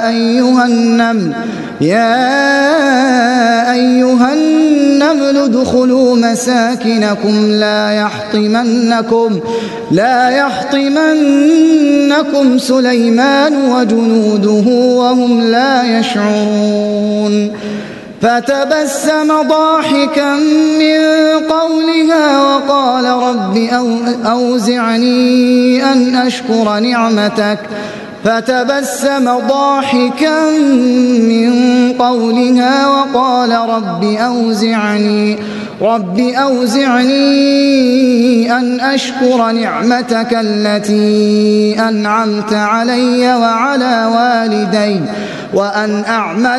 أيها النمل ادخلوا مساكنكم لا يحطمنكم سليمان وجنوده وهم لا يشعرون فتبسم ضاحكا من قولها وقال رب أوزعني أن أشكر نعمتك التي أنعمت علي وعلى والدي وأن أعمل